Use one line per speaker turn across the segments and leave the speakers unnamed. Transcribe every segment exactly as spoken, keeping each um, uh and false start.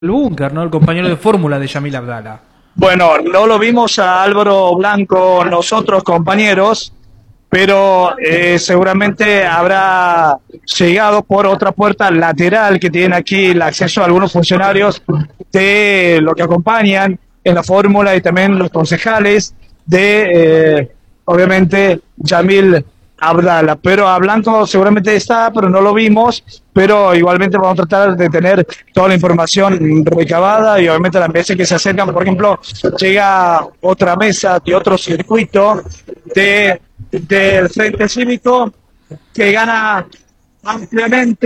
el búnker, ¿no? El compañero de fórmula de Yamil Abdala.
Bueno, no lo vimos a Álvaro Blanco nosotros, compañeros, pero eh, seguramente habrá llegado por otra puerta lateral que tiene aquí el acceso a algunos funcionarios de lo que acompañan en la fórmula y también los concejales de, eh, obviamente, Yamil Abdala. Pero a Blanco seguramente está, pero no lo vimos, pero igualmente vamos a tratar de tener toda la información recabada y obviamente las veces que se acercan, por ejemplo, llega otra mesa de otro circuito de del Frente Cívico que gana ampliamente.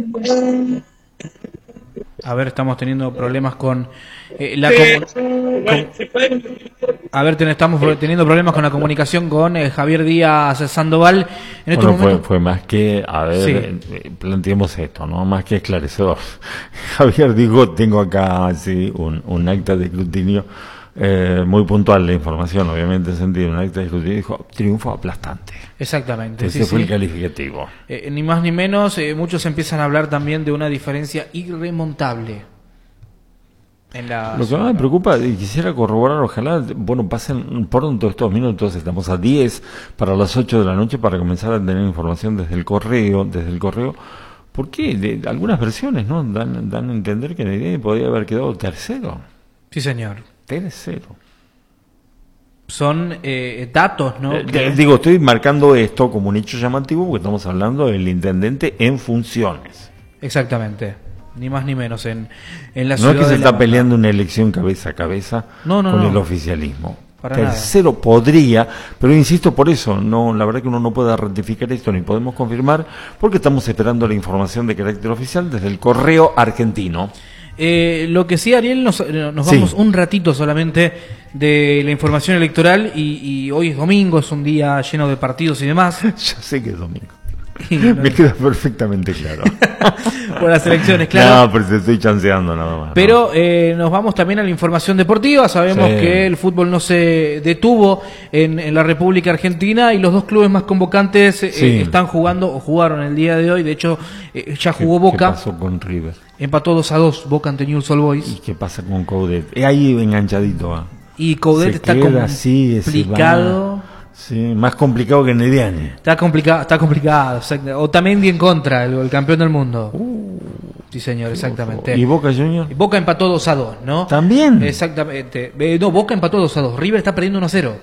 A ver, estamos teniendo problemas con eh, la comu- con, a ver, ten, estamos teniendo problemas con la comunicación con eh, Javier Díaz Sandoval. En estos
bueno,
momentos...
fue, fue más que, a ver,
Sí.
eh, planteemos esto, ¿no? Más que esclarecedor. Javier dijo, tengo acá sí, un, un acta de escrutinio eh, muy puntual, la información, obviamente, en sentido, un acta de escrutinio, dijo, triunfo aplastante.
Exactamente.
Ese
Sí,
fue
sí.
el calificativo.
Eh, ni más ni menos, eh, muchos empiezan a hablar también de una diferencia irremontable. En la
Lo que más me preocupa, y quisiera corroborar, ojalá, bueno, pasen pronto estos minutos, estamos a diez para las ocho de la noche para comenzar a tener información desde el correo, desde el correo. ¿Por qué? De, algunas versiones, ¿no? Dan, dan a entender que Negroni podría haber quedado tercero.
Sí, señor.
Tercero.
Son eh, datos, ¿no?
Eh,
Que-
digo, estoy marcando esto como un hecho llamativo porque estamos hablando del intendente en funciones.
Exactamente. Ni más ni menos en, en la
No
ciudad
es que se
de La
está
Banda.
peleando una elección cabeza a cabeza
No, no,
con
no.
el oficialismo.
Para
Tercero podría, pero insisto por eso, no, la verdad que uno no puede ratificar esto ni podemos confirmar porque estamos esperando la información de carácter oficial desde el correo argentino.
Eh, lo que sí, Ariel, nos, eh, nos
Sí.
vamos un ratito solamente de la información electoral y, y hoy es domingo, es un día lleno de partidos y demás.
Ya sé que es domingo.
Y no-
Me queda perfectamente claro.
por las elecciones, claro.
No, pero te estoy chanceando nada más. ¿no?
Pero eh, nos vamos también a la información deportiva. Sabemos
Sí.
que el fútbol no se detuvo en, en la República Argentina y los dos clubes más convocantes eh,
Sí.
están jugando o jugaron el día de hoy. De hecho, eh, ya
¿Qué-
jugó
¿Qué
Boca.
pasó con River?
Empató dos a dos Boca ante Newell's Old
¿Y
Boys.
qué pasa con Coudet? Es ahí enganchadito. ¿ah?
Y Coudet
Se
está
queda así, se
complicado.
va. Sí, más complicado que Nediane.
Está complicado, está complicado. exacto. Otamendi en contra, el, el campeón del mundo. Sí, señor, exactamente.
¿Y Boca Junior?
Boca empató dos a dos, ¿no?
¿También?
Exactamente. Eh, no, Boca empató dos a dos. River está perdiendo uno a cero.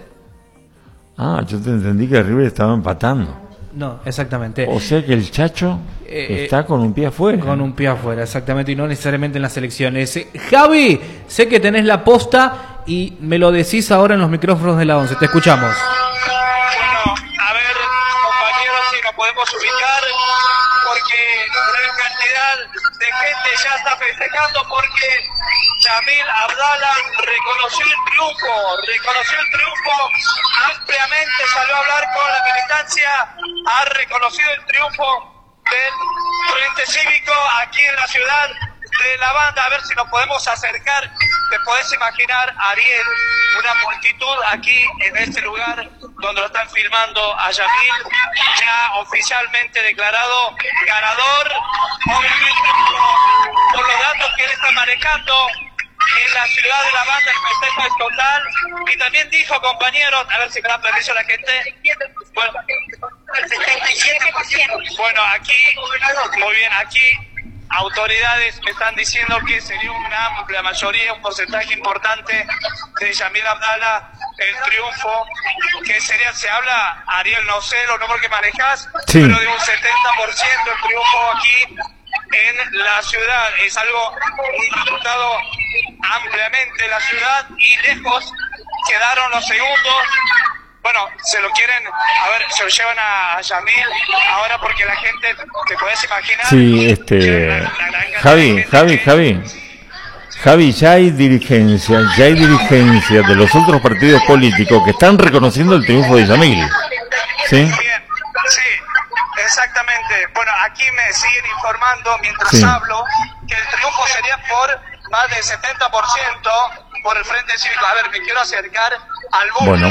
Ah, yo te entendí que River estaba empatando.
No, exactamente.
O sea que el Chacho
Eh,
está con un pie afuera.
Con un pie afuera, exactamente, y no necesariamente en las elecciones. Eh, Javi, sé que tenés la posta y me lo decís ahora en los micrófonos de la once. Te escuchamos.
Bueno, a ver, compañeros, si nos podemos ubicar, porque gran cantidad de gente ya está festejando porque Yamil Abdala reconoció el triunfo, reconoció el triunfo ampliamente, salió a hablar con la militancia, ha reconocido el triunfo del Frente Cívico aquí en la ciudad de La Banda. A ver si nos podemos acercar. Te podés imaginar, Ariel, una multitud aquí en este lugar donde lo están filmando a Yamil, ya oficialmente declarado ganador, obviamente por, por los datos que él está manejando. En la ciudad de La Banda el festejo es total. Y también dijo, compañeros, a ver si me da permiso la gente. Bueno, el setenta y siete por ciento. Bueno, aquí, muy bien, aquí autoridades me están diciendo que sería una amplia mayoría, un porcentaje importante de Yamil Abdala, el triunfo, que sería, se habla, Ariel, no sé los números que manejas,
Sí.
pero de un setenta por ciento el triunfo aquí en la ciudad. Es algo, un resultado ampliamente en la ciudad y lejos quedaron los segundos. Bueno, se lo quieren, a ver, se lo llevan a, a Yamil ahora porque la gente, te podés imaginar.
Sí, este.
la- la- la gran cantidad de
Javi,
gente
Javi,
que-
Javi. Javi, ya hay dirigencia, ya hay dirigencia de los otros partidos políticos que están reconociendo el triunfo de Yamil. ¿Sí?
Bien, sí, exactamente. Bueno, aquí me siguen informando mientras
Sí.
hablo que el triunfo sería por más del setenta por ciento por el Frente Cívico. A ver, me quiero acercar al búnker.
Bueno.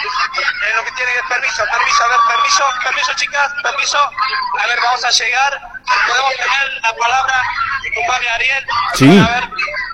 Es lo que tiene que permiso, permiso, a ver, permiso, permiso, chicas, permiso. A ver, vamos a llegar. Podemos tener la palabra, compadre Ariel.
Sí.
A ver,